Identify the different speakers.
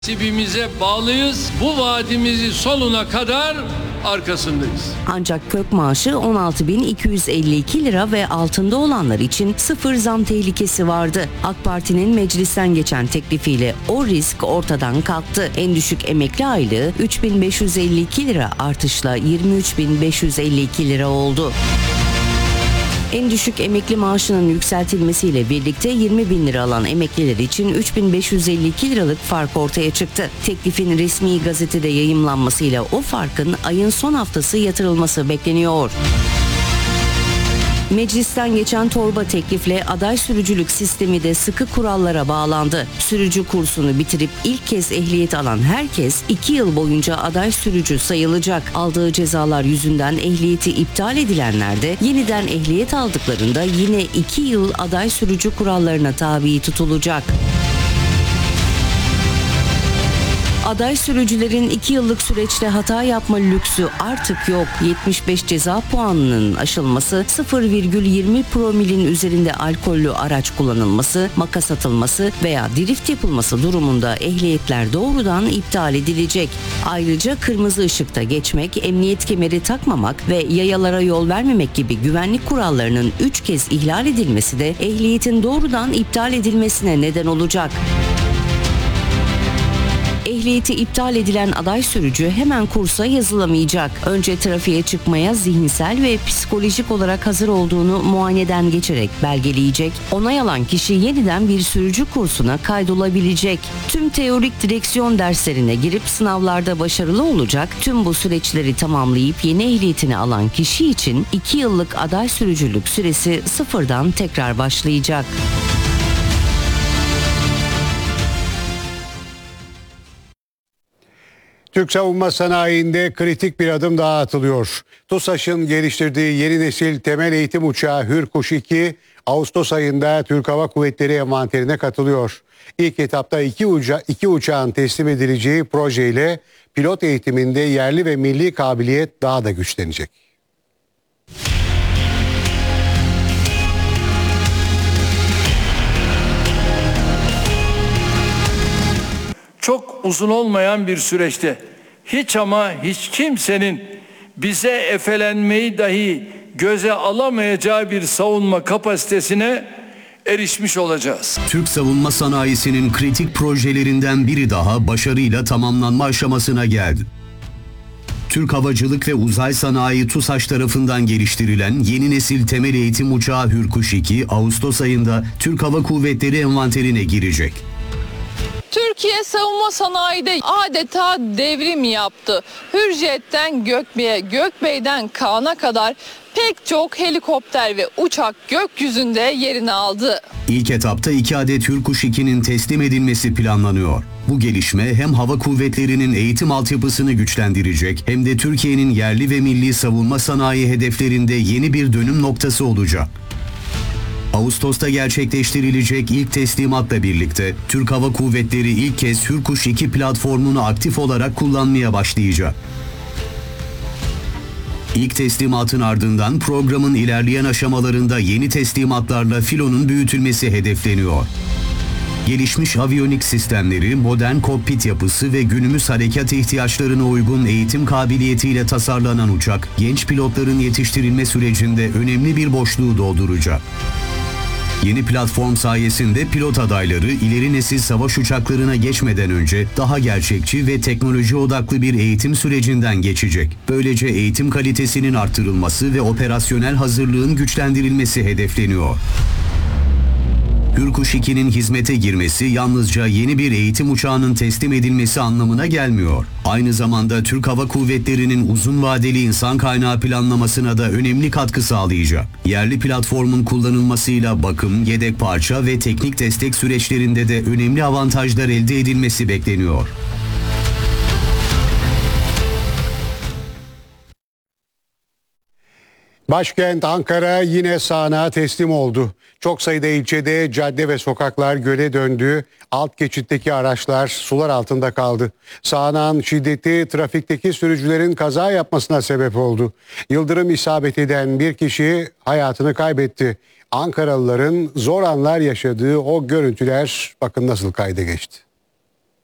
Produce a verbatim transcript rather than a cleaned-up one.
Speaker 1: Nasibimize bağlıyız. Bu vaadimizi sonuna kadar arkasındayız.
Speaker 2: Ancak kök maaşı on altı bin iki yüz elli iki lira ve altında olanlar için sıfır zam tehlikesi vardı. AK Parti'nin meclisten geçen teklifiyle o risk ortadan kalktı. En düşük emekli aylığı üç bin beş yüz elli iki lira artışla yirmi üç bin beş yüz elli iki lira oldu. En düşük emekli maaşının yükseltilmesiyle birlikte yirmi bin lira alan emekliler için üç bin beş yüz elli iki liralık fark ortaya çıktı. Teklifin resmi gazetede yayımlanmasıyla o farkın ayın son haftası yatırılması bekleniyor. Meclisten geçen torba teklifle aday sürücülük sistemi de sıkı kurallara bağlandı. Sürücü kursunu bitirip ilk kez ehliyet alan herkes iki yıl boyunca aday sürücü sayılacak. Aldığı cezalar yüzünden ehliyeti iptal edilenler de yeniden ehliyet aldıklarında yine iki yıl aday sürücü kurallarına tabi tutulacak. Aday sürücülerin iki yıllık süreçte hata yapma lüksü artık yok. yetmiş beş ceza puanının aşılması, sıfır virgül yirmi promilin üzerinde alkollü araç kullanılması, makas atılması veya drift yapılması durumunda ehliyetler doğrudan iptal edilecek. Ayrıca kırmızı ışıkta geçmek, emniyet kemeri takmamak ve yayalara yol vermemek gibi güvenlik kurallarının üç kez ihlal edilmesi de ehliyetin doğrudan iptal edilmesine neden olacak. Ehliyeti iptal edilen aday sürücü hemen kursa yazılamayacak. Önce trafiğe çıkmaya zihinsel ve psikolojik olarak hazır olduğunu muayeneden geçerek belgeleyecek. Onay alan kişi yeniden bir sürücü kursuna kaydolabilecek. Tüm teorik direksiyon derslerine girip sınavlarda başarılı olacak. Tüm bu süreçleri tamamlayıp yeni ehliyetini alan kişi için iki yıllık aday sürücülük süresi sıfırdan tekrar başlayacak.
Speaker 3: Türk savunma sanayinde kritik bir adım daha atılıyor. TUSAŞ'ın geliştirdiği yeni nesil temel eğitim uçağı Hürkuş iki, Ağustos ayında Türk Hava Kuvvetleri envanterine katılıyor. İlk etapta iki, uca iki uçağın teslim edileceği projeyle pilot eğitiminde yerli ve milli kabiliyet daha da güçlenecek.
Speaker 1: Çok uzun olmayan bir süreçte hiç ama hiç kimsenin bize efelenmeyi dahi göze alamayacağı bir savunma kapasitesine erişmiş olacağız.
Speaker 4: Türk savunma sanayisinin kritik projelerinden biri daha başarıyla tamamlanma aşamasına geldi. Türk Havacılık ve Uzay Sanayi TUSAŞ tarafından geliştirilen yeni nesil temel eğitim uçağı Hürkuş iki, Ağustos ayında Türk Hava Kuvvetleri envanterine girecek.
Speaker 5: Türkiye savunma sanayide adeta devrim yaptı. Hürjet'ten Gökbey'e, Gökbey'den Kaan'a kadar pek çok helikopter ve uçak gökyüzünde yerini aldı.
Speaker 4: İlk etapta iki adet Hürkuş iki'nin teslim edilmesi planlanıyor. Bu gelişme hem hava kuvvetlerinin eğitim altyapısını güçlendirecek hem de Türkiye'nin yerli ve milli savunma sanayi hedeflerinde yeni bir dönüm noktası olacak. Ağustos'ta gerçekleştirilecek ilk teslimatla birlikte Türk Hava Kuvvetleri ilk kez Hürkuş iki platformunu aktif olarak kullanmaya başlayacak. İlk teslimatın ardından programın ilerleyen aşamalarında yeni teslimatlarla filonun büyütülmesi hedefleniyor. Gelişmiş aviyonik sistemleri, modern kokpit yapısı ve günümüz harekat ihtiyaçlarına uygun eğitim kabiliyetiyle tasarlanan uçak, genç pilotların yetiştirilme sürecinde önemli bir boşluğu dolduracak. Yeni platform sayesinde pilot adayları ileri nesil savaş uçaklarına geçmeden önce daha gerçekçi ve teknoloji odaklı bir eğitim sürecinden geçecek. Böylece eğitim kalitesinin artırılması ve operasyonel hazırlığın güçlendirilmesi hedefleniyor. Hürkuş iki'nin hizmete girmesi yalnızca yeni bir eğitim uçağının teslim edilmesi anlamına gelmiyor. Aynı zamanda Türk Hava Kuvvetleri'nin uzun vadeli insan kaynağı planlamasına da önemli katkı sağlayacak. Yerli platformun kullanılmasıyla bakım, yedek parça ve teknik destek süreçlerinde de önemli avantajlar elde edilmesi bekleniyor.
Speaker 3: Başkent Ankara yine sağanağa teslim oldu. Çok sayıda ilçede cadde ve sokaklar göle döndü. Alt geçitteki araçlar sular altında kaldı. Sağanağın şiddeti trafikteki sürücülerin kaza yapmasına sebep oldu. Yıldırım isabet eden bir kişi hayatını kaybetti. Ankaralıların zor anlar yaşadığı o görüntüler bakın nasıl kayda geçti.